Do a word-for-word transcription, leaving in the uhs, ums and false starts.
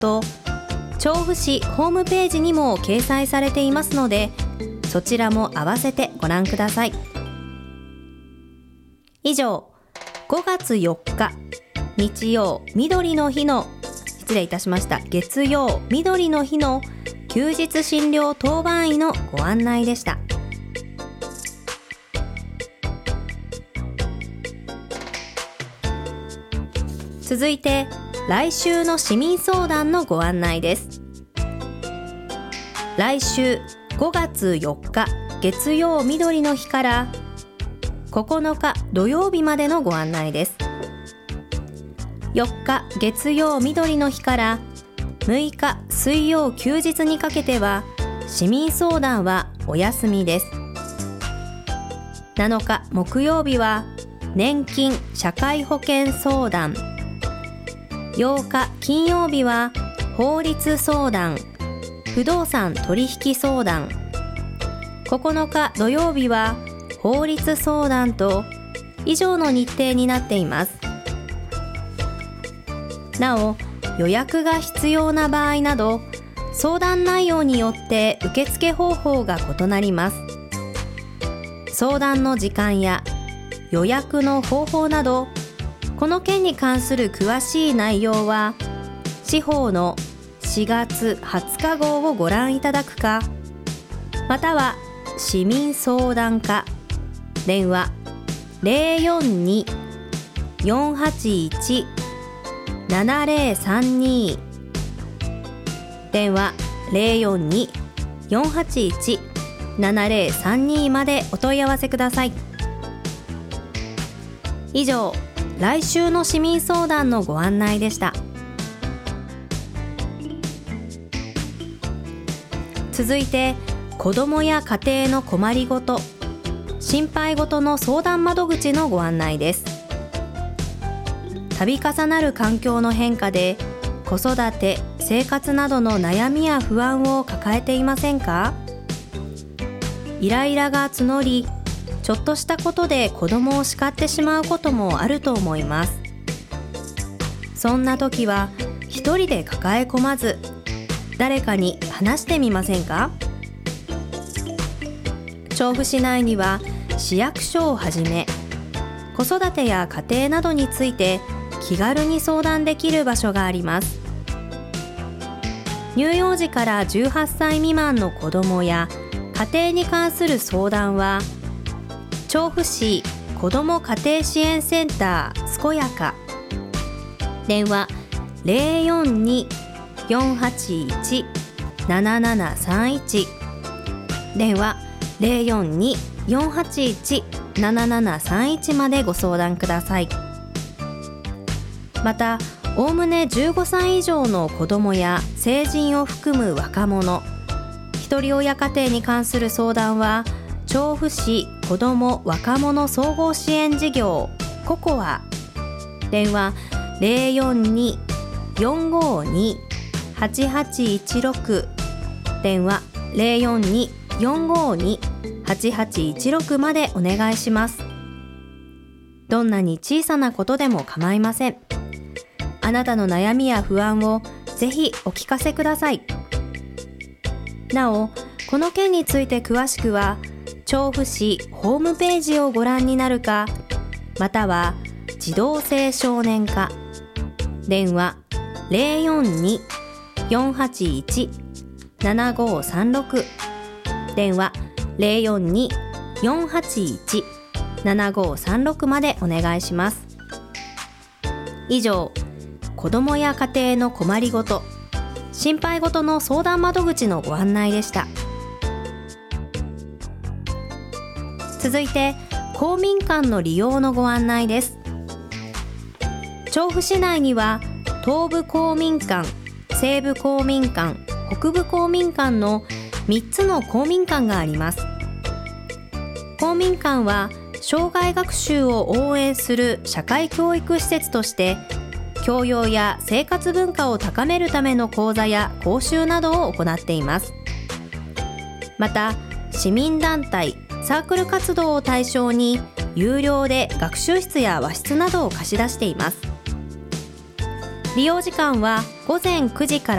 と調布市ホームページにも掲載されていますので、そちらも合わせてご覧ください。以上、ごがつよっか日曜みどりの日の失礼いたしました月曜みどりの日の休日診療当番医のご案内でした。続いて来週の市民相談のご案内です。来週ごがつよっか月曜みどりの日からここのか土曜日までのご案内です。よっか月曜みどりの日からむいか水曜休日にかけては市民相談はお休みです。なのか木曜日は年金社会保険相談、ようか金曜日は法律相談、不動産取引相談、ここのか土曜日は法律相談と以上の日程になっています。なお、予約が必要な場合など相談内容によって受付方法が異なります。相談の時間や予約の方法などこの件に関する詳しい内容は司法のしがつはつか号をご覧いただくか、または市民相談課電話 ゼロよんに よんはちいち ななゼロさんに 電話 ゼロよんに よんはちいち ななゼロさんに までお問い合わせください。以上、来週の市民相談のご案内でした。続いて、子どもや家庭の困りごと、心配ごとの相談窓口のご案内です。度重なる環境の変化で子育て、生活などの悩みや不安を抱えていませんか？イライラが募り、ちょっとしたことで子供を叱ってしまうこともあると思います。そんな時は一人で抱え込まず、誰かに話してみませんか？調布市内には市役所をはじめ、子育てや家庭などについて気軽に相談できる場所があります。乳幼児からじゅうはっさい未満の子どもや家庭に関する相談は、調布市子ども家庭支援センターすこやか、電話 ゼロよんに よんはちいち ななななさんいち、電話 ゼロよんに よんはちいち ななななさんいち までご相談ください。また、おおむねじゅうごさい以上の子どもや成人を含む若者、ひとり親家庭に関する相談は、調布市子ども若者総合支援事業ココア、電話 ゼロよんに よんごに はちはちいちろく、電話 ゼロよんに よんごに はちはちいちろく までお願いします。どんなに小さなことでも構いません。あなたの悩みや不安をぜひお聞かせください。なお、この件について詳しくは調布市ホームページをご覧になるか、または児童性少年課、電話 ゼロよんに よんはちいち ななごさんろく、電話 ゼロよんに よんはちいち ななごさんろく までお願いします。以上、子どもや家庭の困りごと、心配ごとの相談窓口のご案内でした。続いて、公民館の利用のご案内です。調布市内には東部公民館、西部公民館、北部公民館のみっつの公民館があります。公民館は障害学習を応援する社会教育施設として教養や生活文化を高めるための講座や講習などを行っています。また、市民団体、サークル活動を対象に有料で学習室や和室などを貸し出しています。 利用時間は午前くじから